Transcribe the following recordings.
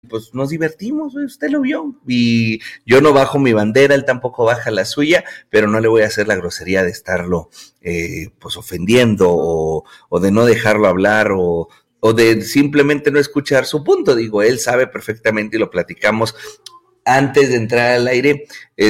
pues nos divertimos, usted lo vio, y yo no bajo mi bandera, él tampoco baja la suya, pero no le voy a hacer la grosería de estarlo pues ofendiendo o de no dejarlo hablar o de simplemente no escuchar su punto. Digo, él sabe perfectamente y lo platicamos antes de entrar al aire,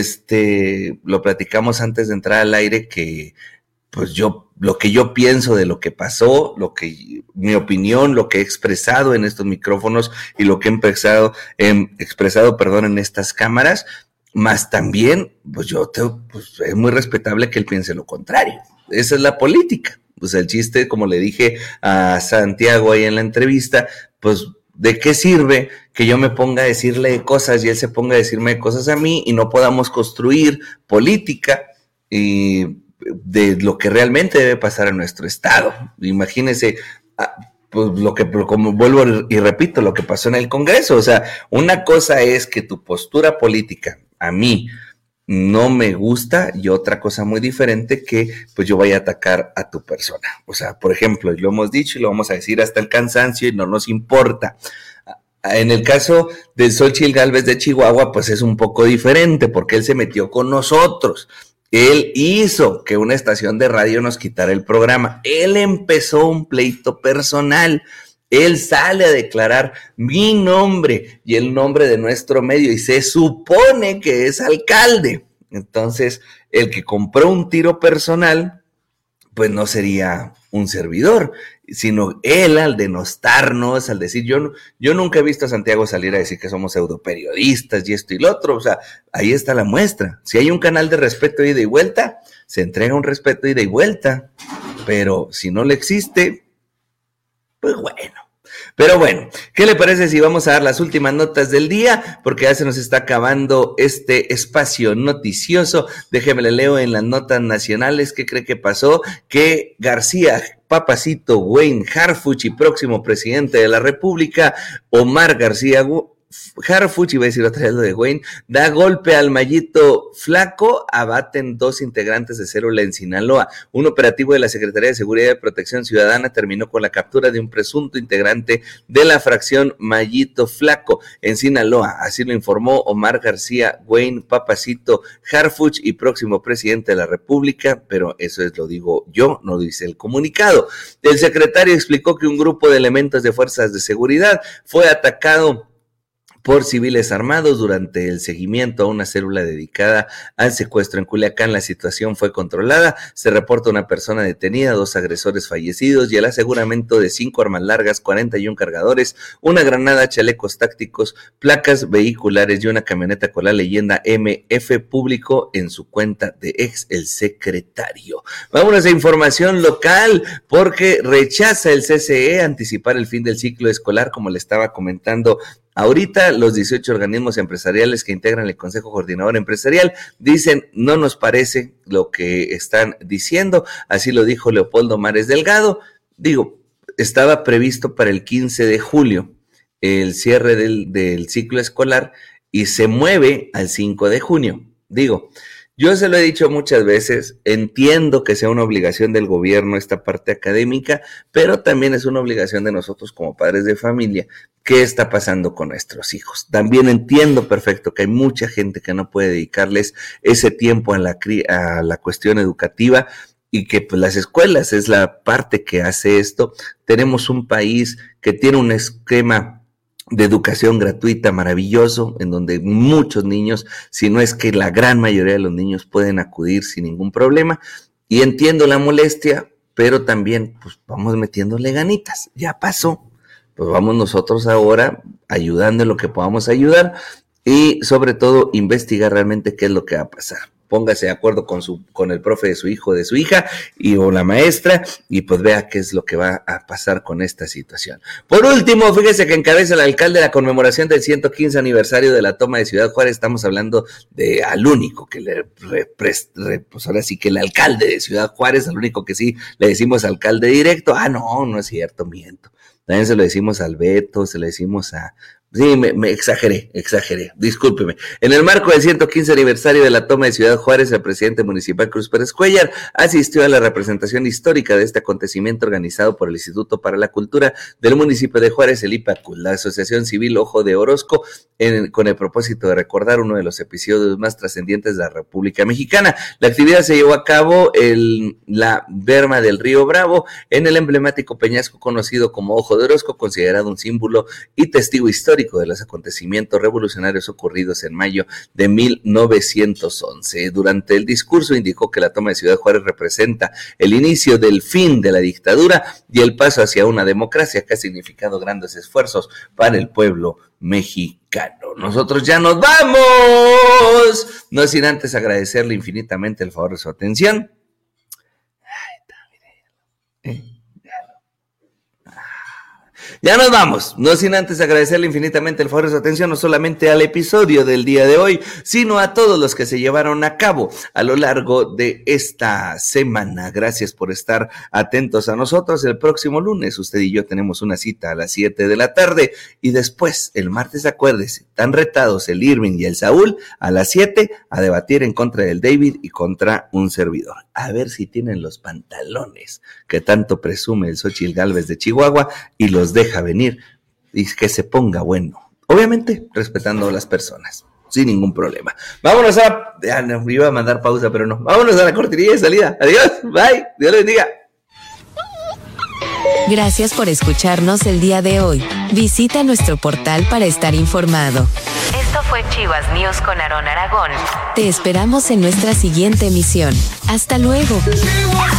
que pues lo que yo pienso de lo que pasó, mi opinión, lo que he expresado en estos micrófonos y lo que he expresado, en estas cámaras, más también, pues es muy respetable que él piense lo contrario. Esa es la política. Pues el chiste, como le dije a Santiago ahí en la entrevista, pues ¿de qué sirve que yo me ponga a decirle cosas y él se ponga a decirme cosas a mí y no podamos construir política de lo que realmente debe pasar en nuestro estado? Imagínese, pues como vuelvo y repito, lo que pasó en el Congreso. O sea, una cosa es que tu postura política a mí no me gusta, y otra cosa muy diferente que pues yo vaya a atacar a tu persona. O sea, por ejemplo, y lo hemos dicho y lo vamos a decir hasta el cansancio y no nos importa. En el caso de Xóchitl Gálvez de Chihuahua, pues es un poco diferente porque él se metió con nosotros. Él hizo que una estación de radio nos quitara el programa. Él empezó un pleito personal. Él sale a declarar mi nombre y el nombre de nuestro medio y se supone que es alcalde. Entonces, el que compró un tiro personal, pues no sería un servidor, sino él al denostarnos, al decir, yo nunca he visto a Santiago salir a decir que somos pseudoperiodistas y esto y lo otro. O sea, ahí está la muestra. Si hay un canal de respeto ida y vuelta, se entrega un respeto ida y vuelta, pero si no le existe, pues bueno. Pero bueno, ¿qué le parece si vamos a dar las últimas notas del día? Porque ya se nos está acabando este espacio noticioso. Déjeme le leo en las notas nacionales qué cree que pasó. Que García Papacito Wayne Harfuch y próximo presidente de la República, Omar García Harfuch, iba a decir otra vez lo de Wayne, da golpe al Mayito Flaco, abaten 2 integrantes de célula en Sinaloa. Un operativo de la Secretaría de Seguridad y Protección Ciudadana terminó con la captura de un presunto integrante de la fracción Mayito Flaco en Sinaloa. Así lo informó Omar García Wayne Papacito Harfuch y próximo presidente de la República, pero eso lo digo yo, no lo dice el comunicado. El secretario explicó que un grupo de elementos de fuerzas de seguridad fue atacado por civiles armados durante el seguimiento a una célula dedicada al secuestro en Culiacán. La situación fue controlada, se reporta una persona detenida, 2 agresores fallecidos y el aseguramiento de 5 armas largas, 41 cargadores, una granada, chalecos tácticos, placas vehiculares y una camioneta con la leyenda MF, publicó en su cuenta de ex el secretario. Vámonos a información local, porque rechaza el CCE anticipar el fin del ciclo escolar, como le estaba comentando ahorita. Los 18 organismos empresariales que integran el Consejo Coordinador Empresarial dicen, no nos parece lo que están diciendo. Así lo dijo Leopoldo Mares Delgado. Estaba previsto para el 15 de julio el cierre del ciclo escolar y se mueve al 5 de junio. Yo se lo he dicho muchas veces, entiendo que sea una obligación del gobierno esta parte académica, pero también es una obligación de nosotros como padres de familia. ¿Qué está pasando con nuestros hijos? También entiendo perfecto que hay mucha gente que no puede dedicarles ese tiempo a la cuestión educativa y que pues las escuelas es la parte que hace esto. Tenemos un país que tiene un esquema de educación gratuita maravilloso, en donde muchos niños, si no es que la gran mayoría de los niños, pueden acudir sin ningún problema, y entiendo la molestia, pero también pues vamos metiéndole ganitas. Ya pasó, pues vamos nosotros ahora ayudando en lo que podamos ayudar y sobre todo investigar realmente qué es lo que va a pasar. Póngase de acuerdo con el profe de su hijo o de su hija o la maestra y pues vea qué es lo que va a pasar con esta situación. Por último, fíjese que encabeza el alcalde la conmemoración del 115 aniversario de la toma de Ciudad Juárez. Estamos hablando al único que pues ahora sí que el alcalde de Ciudad Juárez, al único que sí le decimos alcalde directo. No es cierto, miento. También se lo decimos al Beto, se lo decimos a Sí, me exageré, discúlpeme. En el marco del 115 aniversario de la toma de Ciudad Juárez, el presidente municipal Cruz Pérez Cuellar asistió a la representación histórica de este acontecimiento organizado por el Instituto para la Cultura del municipio de Juárez, el IPACUL, la Asociación Civil Ojo de Orozco, con el propósito de recordar uno de los episodios más trascendentes de la República Mexicana. La actividad se llevó a cabo en la berma del Río Bravo, en el emblemático peñasco conocido como Ojo de Orozco, considerado un símbolo y testigo histórico de los acontecimientos revolucionarios ocurridos en mayo de 1911. Durante el discurso indicó que la toma de Ciudad Juárez representa el inicio del fin de la dictadura y el paso hacia una democracia que ha significado grandes esfuerzos para el pueblo mexicano. Nosotros ya nos vamos, no sin antes agradecerle infinitamente el favor de su atención. Ya nos vamos, no sin antes agradecerle infinitamente el favor de su atención, no solamente al episodio del día de hoy, sino a todos los que se llevaron a cabo a lo largo de esta semana. Gracias por estar atentos a nosotros. El próximo lunes usted y yo tenemos una cita a las 7 de la tarde y después el martes, acuérdese, están retados el Irving y el Saúl a las 7 a debatir en contra del David y contra un servidor. A ver si tienen los pantalones que tanto presume el Xóchitl Gálvez de Chihuahua y los deja venir y que se ponga bueno. Obviamente, respetando a las personas, sin ningún problema. Vámonos a... Ya, no, iba a mandar pausa, pero no. Vámonos a la cortinilla de salida. Adiós, bye, Dios les bendiga. Gracias por escucharnos el día de hoy. Visita nuestro portal para estar informado. Esto fue Chivas News con Aarón Aragón. Te esperamos en nuestra siguiente emisión. Hasta luego.